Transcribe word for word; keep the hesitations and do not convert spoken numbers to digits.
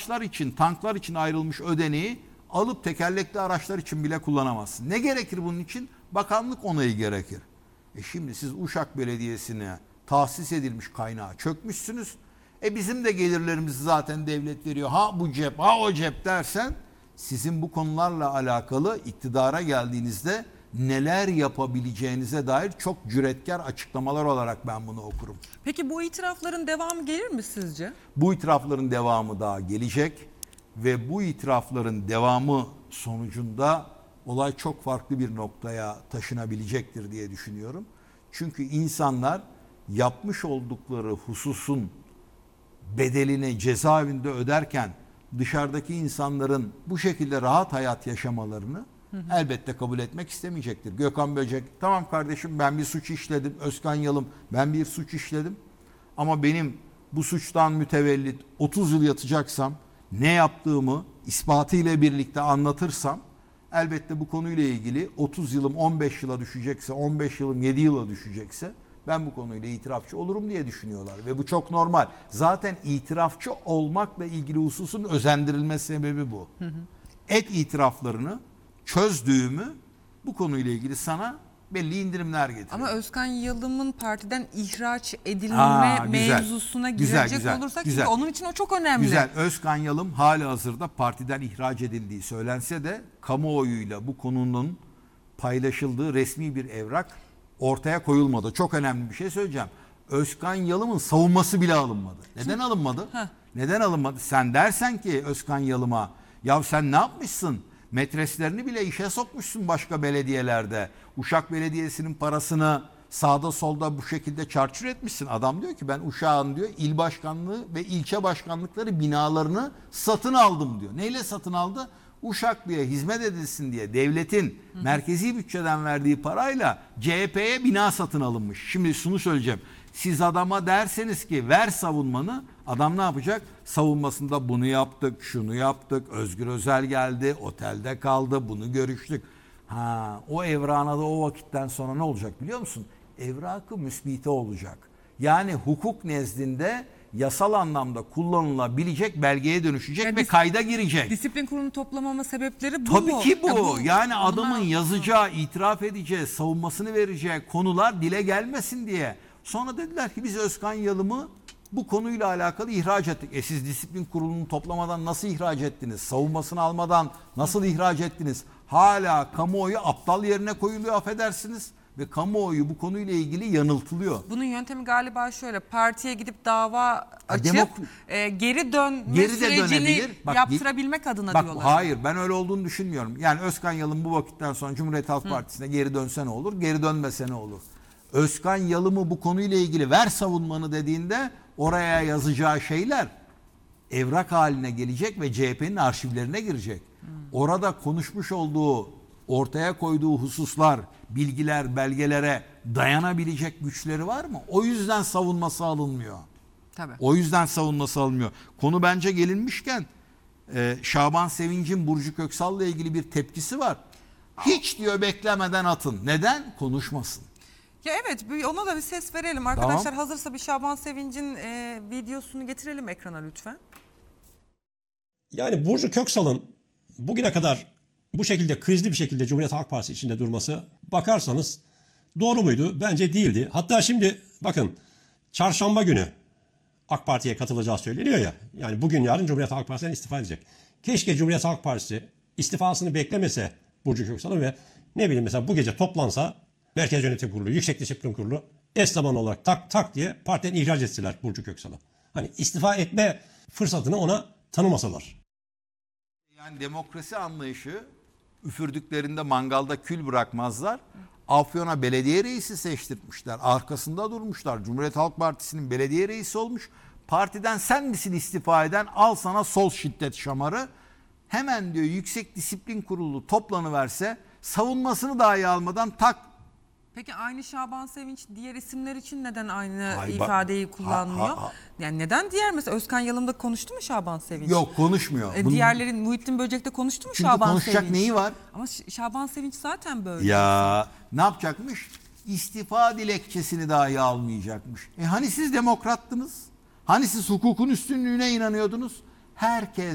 araçlar için, tanklar için ayrılmış ödeneği alıp tekerlekli araçlar için bile kullanamazsın. Ne gerekir bunun için? Bakanlık onayı gerekir. E şimdi siz Uşak Belediyesi'ne tahsis edilmiş kaynağı çökmüşsünüz. E bizim de gelirlerimizi zaten devlet veriyor. Ha bu cep, ha o cep dersen sizin bu konularla alakalı iktidara geldiğinizde neler yapabileceğinize dair çok cüretkar açıklamalar olarak ben bunu okurum. Peki bu itirafların devamı gelir mi sizce? Bu itirafların devamı daha gelecek ve bu itirafların devamı sonucunda olay çok farklı bir noktaya taşınabilecektir diye düşünüyorum. Çünkü insanlar yapmış oldukları hususun bedelini cezaevinde öderken dışarıdaki insanların bu şekilde rahat hayat yaşamalarını hı hı. elbette kabul etmek istemeyecektir. Gökhan Böcek, tamam kardeşim ben bir suç işledim. Özkan Yalım, ben bir suç işledim. Ama benim bu suçtan mütevellit otuz yıl yatacaksam, ne yaptığımı ispatıyla birlikte anlatırsam, elbette bu konuyla ilgili otuz yılım on beş yıla düşecekse, on beş yılım yedi yıla düşecekse ben bu konuyla itirafçı olurum diye düşünüyorlar. Ve bu çok normal. Zaten itirafçı olmakla ilgili hususun özendirilme sebebi bu. Hı hı. Et itiraflarını çözdüğümü bu konuyla ilgili sana belli indirimler getiriyor. Ama Özkan Yalım'ın partiden ihraç edilme Aa, güzel. mevzusuna güzel, girecek güzel, olursak güzel. çünkü onun için o çok önemli. Güzel. Özkan Yalım halihazırda partiden ihraç edildiği söylense de kamuoyuyla bu konunun paylaşıldığı resmi bir evrak ortaya koyulmadı. Çok önemli bir şey söyleyeceğim. Özkan Yalım'ın savunması bile alınmadı. Neden alınmadı? Heh. Neden alınmadı? Sen dersen ki Özkan Yalım'a ya sen ne yapmışsın? Metreslerini bile işe sokmuşsun başka belediyelerde. Uşak Belediyesi'nin parasını sağda solda bu şekilde çarçur etmişsin. Adam diyor ki ben Uşak'ın diyor il başkanlığı ve ilçe başkanlıkları binalarını satın aldım diyor. Neyle satın aldı? Uşaklı'ya hizmet edilsin diye devletin hı hı. merkezi bütçeden verdiği parayla C H P'ye bina satın alınmış. Şimdi şunu söyleyeceğim. Siz adama derseniz ki ver savunmanı, adam ne yapacak? Savunmasında bunu yaptık, şunu yaptık, Özgür Özel geldi, otelde kaldı, bunu görüştük. Ha, o evrana da o vakitten sonra ne olacak biliyor musun? Evrakı müsbite olacak. Yani hukuk nezdinde yasal anlamda kullanılabilecek belgeye dönüşecek yani ve kayda girecek. Disiplin kurulunu toplamama sebepleri bu Tabii mu? ki bu. Ya bu yani adamın ama... yazacağı, itiraf edeceği, savunmasını vereceği konular dile gelmesin diye. Sonra dediler ki biz Özkan Yalım'ı bu konuyla alakalı ihraç ettik. E siz disiplin kurulunu toplamadan nasıl ihraç ettiniz? Savunmasını almadan nasıl ihraç ettiniz? Hala kamuoyu aptal yerine koyuluyor affedersiniz. Ve kamuoyu bu konuyla ilgili yanıltılıyor. Bunun yöntemi galiba şöyle, partiye gidip dava açıp Demok- e, geri dönme geri de sürecini dönebilir. Bak, yaptırabilmek adına bak, diyorlar. Hayır ben öyle olduğunu düşünmüyorum. Yani Özkan Yalım bu vakitten sonra Cumhuriyet Halk Hı. Partisi'ne geri dönse ne olur? Geri dönmese ne olur? Özkan Yalım'ı bu konuyla ilgili ver savunmanı dediğinde oraya yazacağı şeyler evrak haline gelecek ve C H P'nin arşivlerine girecek. Hmm. Orada konuşmuş olduğu, ortaya koyduğu hususlar, bilgiler, belgelere dayanabilecek güçleri var mı? O yüzden savunması alınmıyor. Tabii. O yüzden savunması alınmıyor. Konu bence gelinmişken e, Şaban Sevinç'in Burcu Köksal'la ilgili bir tepkisi var. Hiç diyor beklemeden atın. Neden? Konuşmasın. Ya evet, ona da bir ses verelim. Arkadaşlar Tamam. Hazırsa bir Şaban Sevinç'in e, videosunu getirelim ekrana lütfen. Yani Burcu Köksal'ın bugüne kadar bu şekilde krizli bir şekilde Cumhuriyet Halk Partisi içinde durması bakarsanız doğru muydu? Bence değildi. Hatta şimdi bakın çarşamba günü AK Parti'ye katılacağı söyleniyor ya. Yani bugün yarın Cumhuriyet Halk Partisi'nden istifa edecek. Keşke Cumhuriyet Halk Partisi istifasını beklemese Burcu Köksal'ın ve ne bileyim mesela bu gece toplansa Merkez Yönetim Kurulu, Yüksek Disiplin Kurulu eş zamanlı olarak tak tak diye partiden ihraç ettiler Burcu Köksal'ı. Hani istifa etme fırsatını ona tanımasalar. Yani demokrasi anlayışı üfürdüklerinde mangalda kül bırakmazlar. Afyon'a belediye reisi seçtirmişler. Arkasında durmuşlar. Cumhuriyet Halk Partisi'nin belediye reisi olmuş. Partiden sen misin istifa eden? Al sana sol şiddet şamarı. Hemen diyor Yüksek Disiplin Kurulu toplanıverse savunmasını dahi almadan tak. Peki aynı Şaban Sevinç diğer isimler için neden aynı Ay, ifadeyi bak, kullanmıyor? ha, ha, ha. Yani neden diğer mesela Özkan Yalım'da konuştu mu Şaban Sevinç? Yok konuşmuyor. E, Bunun... Diğerlerin Muhittin Böcek'te konuştu mu Çünkü Şaban Sevinç? konuşacak neyi var? Ama Şaban Sevinç zaten böyle. Ya ne yapacakmış? İstifa dilekçesini dahi almayacakmış. E hani siz demokrattınız? Hani siz hukukun üstünlüğüne inanıyordunuz? Herkes